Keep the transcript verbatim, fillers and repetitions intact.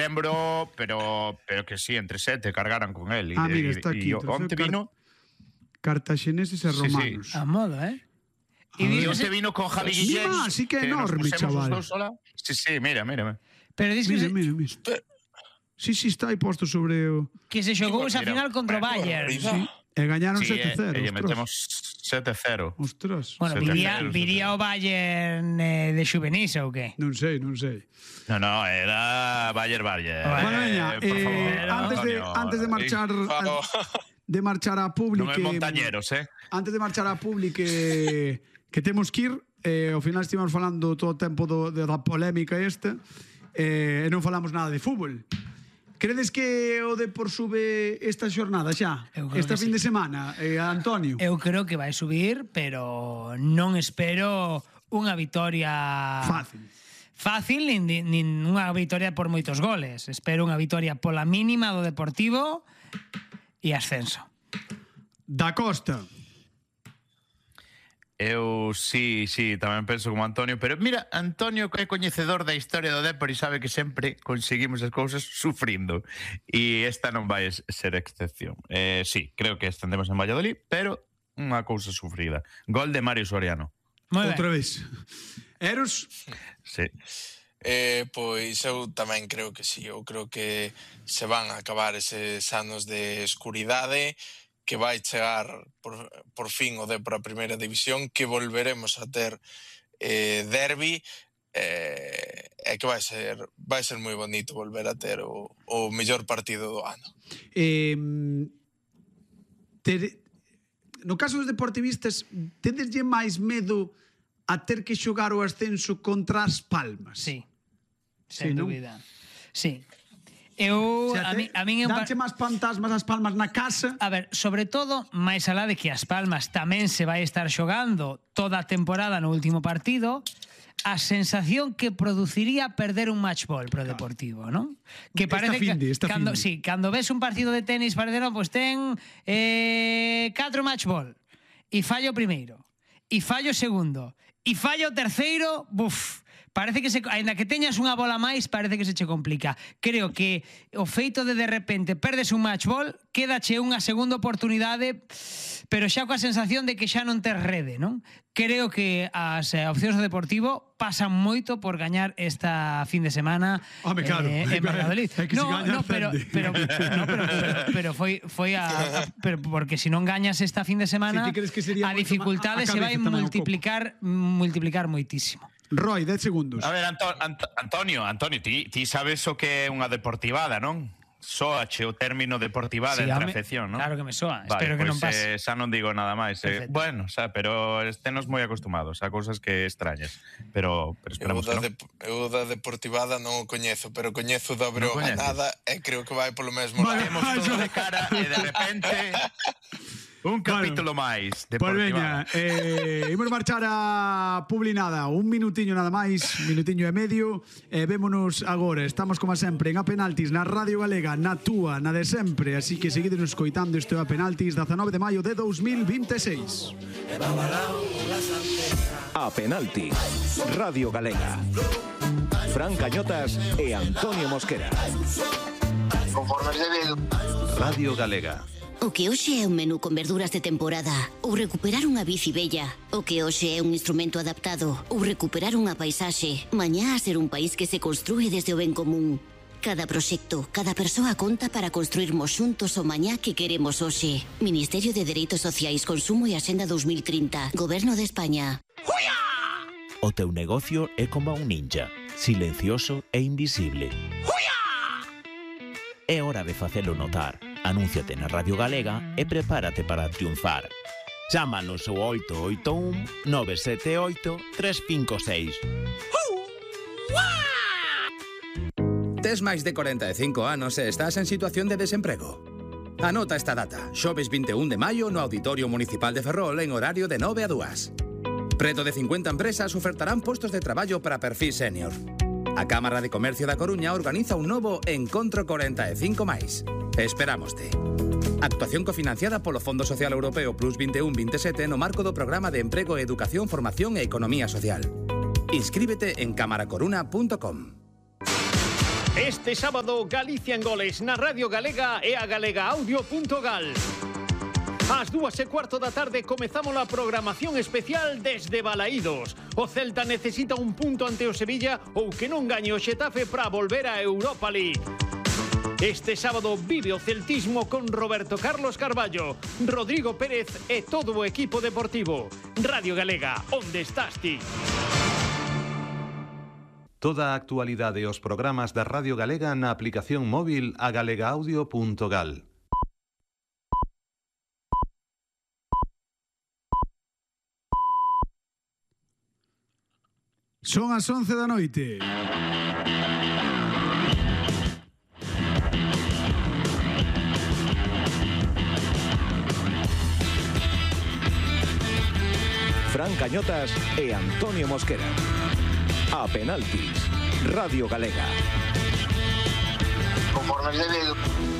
lembro, pero pero que sí, entre sete cargaran con él. Ah, mira, está aquí. Onte vino... Cartaxeneses e romanos. Sí, sí. A moda, eh? Y onte vino con Javi Guillén. Mira, sí que é enorme, chaval. Sí, sí, mira, mira. Pero dis que... Mira, mira, mira. Sí, sí, está aí posto sobre o... Que se xogou esa final contra o Bayern. Sí. E gañaron sí, sete cero. E metemos sete cero. Ostras. Bueno, viría, viría o Bayern eh, de xuvenís ou que? Non sei, non sei. No, no, era Bayern Bayern. Bueno, veña, eh, eh, antes, de, antes de marchar... Al, de marchar a Publi... Non é montañeros, eh? Antes de marchar a Publi que, que temos que ir, eh, ao final estivemos falando todo o tempo do, da polémica esta, eh, e non falamos nada de fútbol. Credes que o Depor sube esta xornada xa? Esta fin sí. de semana, eh, Antonio? Eu creo que vai subir, pero non espero unha vitoria... Fácil. Fácil, nin, nin unha vitoria por moitos goles. Espero unha vitoria pola mínima do Deportivo e ascenso. Da Costa. Eu sí, sí, tamén penso como Antonio, pero mira, Antonio é coñecedor da historia do Depor e sabe que sempre conseguimos as cousas sufrindo. E esta non vai ser excepción. Eh, sí, creo que ascendemos en Valladolid, pero unha cousa sufrida. Gol de Mario Soriano. Muy Outra ben. vez. Eros? Sí. Eh, pois eu tamén creo que sí. Eu creo que se van a acabar eses anos de escuridade, que vai chegar por, por fin o Depor a primeira división, que volveremos a ter eh, derbi, eh, e que vai ser vai ser moi bonito volver a ter o, o mellor partido do ano. Eh, ter, no caso dos deportivistas, tedeslle máis medo a ter que xogar o ascenso contra as Palmas? Sí, sen sí, dúbida. ¿No? Sí. Eu, o sea, a, mi, a min danche máis fantasmas as Palmas na casa. A ver, sobre todo, máis alá de que as Palmas tamén se vai estar xogando toda a temporada no último partido, a sensación que produciría perder un match ball pro Deportivo, ¿no? Que parece esta finde, esta que cando, finde. sí, cando ves un partido de tenis, parece, no, pues ten eh, catro match ball e fallo o primeiro, e fallo o segundo, e fallo o terceiro, buf, parece que se, ainda que teñas unha bola máis, parece que se che complica. Creo que o feito de de repente perdes un match ball, quédache unha segunda oportunidade, pero xa coa sensación de que xa non tes rede, non? Creo que as eh, opcións do Deportivo pasan moito por gañar esta fin de semana Home, claro, eh, en Valladolid. É que no, se gaña no, pero, pero, no, pero, pero, pero foi, foi a, a pero porque se non gañas esta fin de semana, sí, que a dificultade se vai multiplicar multiplicar moitísimo. Roy, dez segundos. A ver, Anto, Anto, Antonio, Antonio, ti, ti sabes o que é unha deportivada, non? Soache o término deportivada sí, entre a afección, non? Claro que me soa, vale, espero pues, que non pase. Eh, xa non digo nada máis. Eh. Bueno, xa, pero estenos moi acostumados a cousas que extrañas. Pero, pero esperamos eu que non. De, eu da deportivada non o coñezo, pero coñezo da Breoga no nada e creo que vai polo mesmo. Vale, temos todo de cara e de repente... Un capítulo bueno, máis de Pois veña, eh, imos marchar a Publinada. Un minutiño nada máis, minutiño e medio. eh, Vémonos agora, estamos como sempre en A Penaltis na Radio Galega, na túa, na de sempre. Así que seguidenos coitando isto A Penaltis, dezanove de maio de dos mil veintiséis. A Penaltis, Radio Galega. Fran Cañotas e Antonio Mosquera. Conformes debido. Radio Galega. O que hoxe é un menú con verduras de temporada ou recuperar unha bici bella. O que hoxe é un instrumento adaptado ou recuperar unha paisaxe. Mañá a ser un país que se construe desde o ben común. Cada proxecto, cada persoa conta para construirmos xuntos o mañá que queremos hoxe. Ministerio de Dereitos Sociais, Consumo e Axenda dos mil trinta. Goberno de España. Uia! O teu negocio é como un ninja, silencioso e invisible. Uia! É hora de facelo notar. Anúnciate na Radio Galega e prepárate para triunfar. Chámanos ao oito oito un, nove sete oito, tres cinco seis. Tes máis de corenta e cinco anos e estás en situación de desemprego. Anota esta data, xoves vinte e un de maio no Auditorio Municipal de Ferrol en horario de nove a dúas. Preto de cincuenta empresas ofertarán postos de traballo para perfil senior. A Cámara de Comercio da Coruña organiza un novo Encontro corenta e cinco máis. Esperámoste. Actuación cofinanciada polo Fondo Social Europeo Plus vinte e un veintisiete no marco do Programa de Emprego, Educación, Formación e Economía Social. Inscríbete en cámara coruna punto com. Este sábado, Galicia en goles na Radio Galega e a galegaaudio punto gal. Ás dúas e cuarto da tarde comezamos a programación especial desde Balaídos. O Celta necesita un punto ante o Sevilla ou que non gañe o Xetafe para volver a Europa League. Este sábado vive o celtismo con Roberto Carlos Carballo, Rodrigo Pérez e todo o equipo deportivo. Radio Galega, onde estás ti? Toda a actualidade e os programas da Radio Galega na aplicación móvil a galegaaudio punto gal. Son as once da noite. Fran Cañotas e Antonio Mosquera. A penaltis, Radio Galega. Conforme debido.